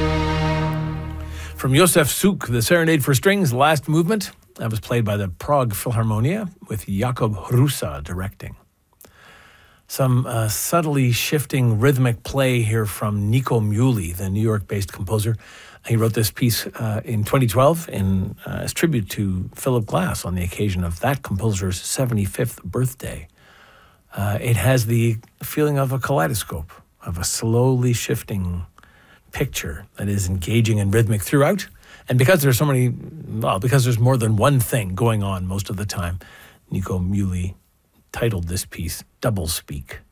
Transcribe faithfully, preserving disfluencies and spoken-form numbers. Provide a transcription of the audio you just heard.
From Josef Suk, the Serenade for Strings, last movement. That was played by the Prague Philharmonia with Jakub Hrusa directing. Some uh, subtly shifting rhythmic play here from Nico Muhly, the New York-based composer. He wrote this piece uh, in twenty twelve in, uh, as tribute to Philip Glass on the occasion of that composer's seventy-fifth birthday. Uh, it has the feeling of a kaleidoscope, of a slowly shifting picture that is engaging and rhythmic throughout. And because there's so many, well, because there's more than one thing going on most of the time, Nico Muhly titled this piece Double Speak.